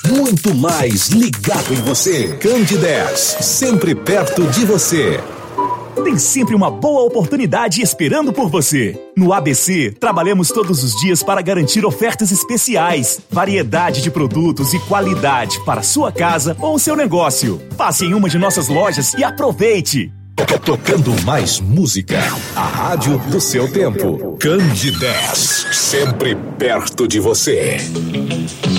muito mais ligado em você. Candidez, sempre perto de você. Tem sempre uma boa oportunidade esperando por você. No ABC, trabalhamos todos os dias para garantir ofertas especiais, variedade de produtos e qualidade para sua casa ou seu negócio. Passe em uma de nossas lojas e aproveite. Tocando mais música. A rádio do seu tempo. Candidez, sempre perto de você.